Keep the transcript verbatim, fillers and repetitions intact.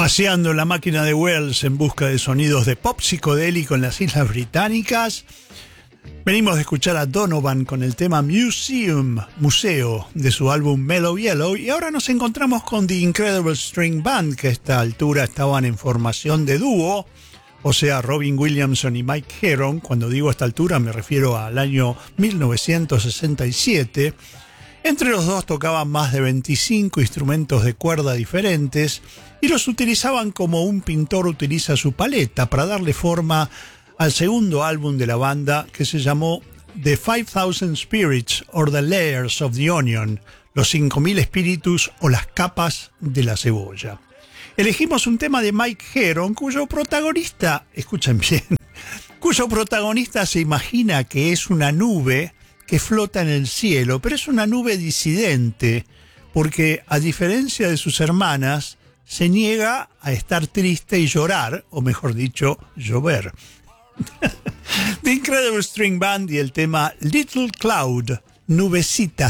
Paseando en la máquina de Wells en busca de sonidos de pop psicodélico en las Islas Británicas. Venimos de escuchar a Donovan con el tema Museum, Museo, de su álbum Mellow Yellow, y ahora nos encontramos con The Incredible String Band, que a esta altura estaban en formación de dúo, o sea, Robin Williamson y Mike Heron. Cuando digo a esta altura me refiero al año mil novecientos sesenta y siete. Entre los dos tocaban más de veinticinco instrumentos de cuerda diferentes y los utilizaban como un pintor utiliza su paleta para darle forma al segundo álbum de la banda, que se llamó The five thousand Spirits or the Layers of the Onion, los cinco mil espíritus o las capas de la cebolla. Elegimos un tema de Mike Heron, cuyo protagonista, escuchen bien, cuyo protagonista se imagina que es una nube que flota en el cielo, pero es una nube disidente, porque a diferencia de sus hermanas, se niega a estar triste y llorar, o mejor dicho, llover. The Incredible String Band y el tema Little Cloud, Nubecita.